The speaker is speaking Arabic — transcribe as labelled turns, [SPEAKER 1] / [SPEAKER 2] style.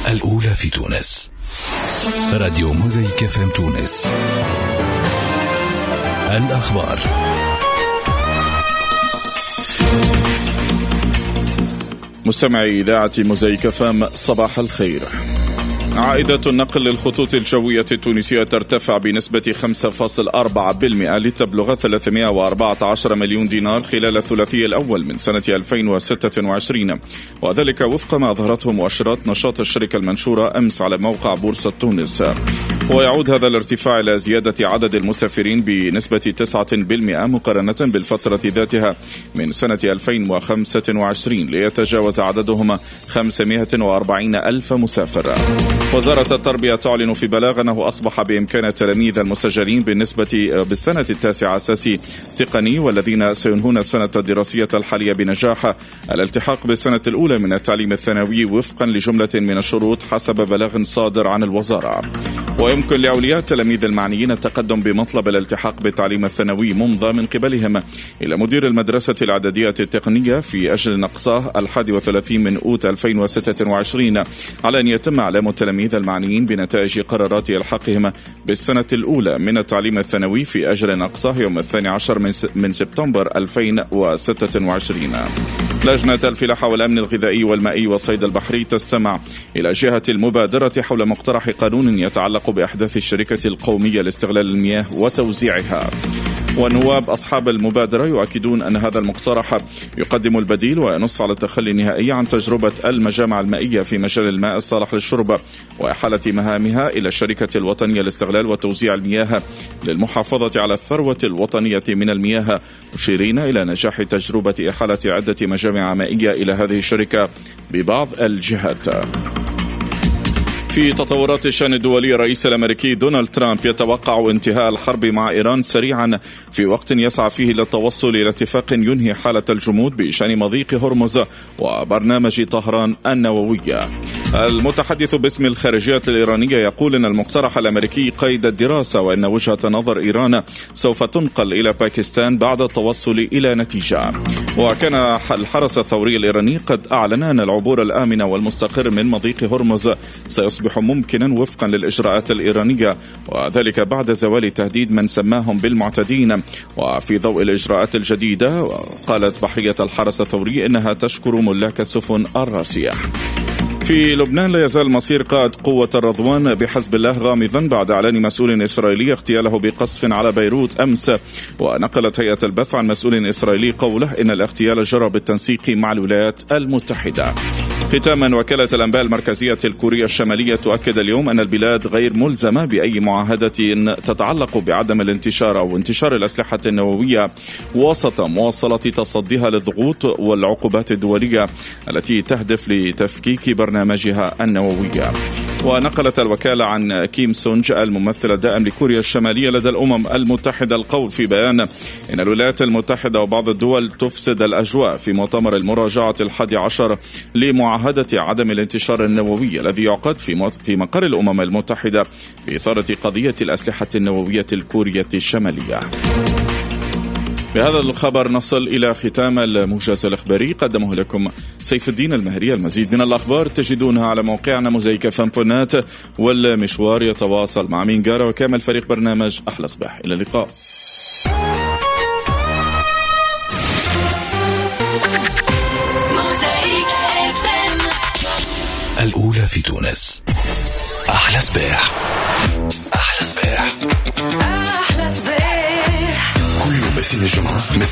[SPEAKER 1] الأولى في تونس. راديو موزايك FM تونس. الأخبار. مستمعي إذاعة موزايك FM، صباح الخير. عائدة النقل للخطوط الجوية التونسية ترتفع بنسبة 5.4% لتبلغ 314 مليون دينار خلال الثلاثي الأول من سنة 2026، وذلك وفق ما أظهرته مؤشرات نشاط الشركة المنشورة أمس على موقع بورصة تونس. ويعود هذا الارتفاع إلى زيادة عدد المسافرين بنسبة 9% مقارنة بالفترة ذاتها من سنة 2025، ليتجاوز عددهم 540 ألف مسافر. وزارة التربية تعلن في بلاغ أنه أصبح بإمكان التلاميذ المسجلين بالسنة التاسعة أساسي تقني والذين سينهون السنة الدراسية الحالية بنجاح الالتحاق بالسنة الأولى من التعليم الثانوي وفقا لجملة من الشروط حسب بلاغ صادر عن الوزارة. ويمكن لأولياء التلاميذ المعنيين التقدم بمطلب الالتحاق بالتعليم الثانوي ممضى من قبلهم إلى مدير المدرسة الإعدادية التقنية في أجل نقصه 31 من أوت 2026 على أن يتم إعلام التلاميذ المعنيين بنتائج قرارات إلحاقهم بالسنة الأولى من التعليم الثانوي في أجل نقصه يوم 12 من سبتمبر 2026. لجنة الفلاحة والأمن الغذائي والمائي والصيد البحري تستمع إلى جهة المبادرة حول مقترح قانون يتعلق بأحداث الشركة القومية لاستغلال المياه وتوزيعها. والنواب أصحاب المبادرة يؤكدون أن هذا المقترح يقدم البديل وينص على التخلي النهائي عن تجربة المجامع المائية في مجال الماء الصالح للشرب وإحالة مهامها إلى الشركة الوطنية لاستغلال وتوزيع المياه للمحافظة على الثروة الوطنية من المياه، مشيرين إلى نجاح تجربة إحالة عدة مجامع مائية إلى هذه الشركة ببعض الجهات. في تطورات الشأن الدولي، الرئيس الأمريكي دونالد ترامب يتوقع انتهاء الحرب مع إيران سريعا في وقت يسعى فيه للتوصل إلى اتفاق ينهي حالة الجمود بشأن مضيق هرمز وبرنامج طهران النووي. المتحدث باسم الخارجية الإيرانية يقول أن المقترح الأمريكي قيد الدراسة وأن وجهة نظر إيران سوف تنقل إلى باكستان بعد التوصل إلى نتيجة. وكان الحرس الثوري الإيراني قد أعلن أن العبور الآمن والمستقر من مضيق هرمز سيصبح ممكنا وفقا للإجراءات الإيرانية، وذلك بعد زوال تهديد من سماهم بالمعتدين. وفي ضوء الإجراءات الجديدة، قالت بحرية الحرس الثوري إنها تشكر ملاك السفن الراسية. في لبنان، لا يزال مصير قائد قوة الرضوان بحزب الله غامضا بعد إعلان مسؤول إسرائيلي اغتياله بقصف على بيروت أمس. ونقلت هيئة البث عن مسؤول إسرائيلي قوله إن الاغتيال جرى بالتنسيق مع الولايات المتحدة. ختاما، وكالة الأنباء المركزية الكورية الشمالية تؤكد اليوم أن البلاد غير ملزمة بأي معاهدة تتعلق بعدم الانتشار أو انتشار الأسلحة النووية وسط مواصلة تصديها للضغوط والعقوبات الدولية التي تهدف لتفكيك برنامجها النووي. ونقلت الوكالة عن كيم سونج الممثل الدائم لكوريا الشمالية لدى الأمم المتحدة القول في بيان إن الولايات المتحدة وبعض الدول تفسد الأجواء في مؤتمر المراجعة 11 لمعاهدة عدم الانتشار النووي الذي يعقد في مقر الأمم المتحدة بإثارة قضية الأسلحة النووية الكورية الشمالية. بهذا الخبر نصل إلى ختام الموجز الإخباري، قدمه لكم سيف الدين المهري. المزيد من الأخبار تجدونها على موقعنا موزايك FM.net، والمشوار يتواصل مع مينجارا وكامل فريق برنامج أحلى صباح. إلى اللقاء. الأولى في تونس. أحلى صباح. أحلى صباح. أحلى صباح. كل يوم الاثنين الجمعة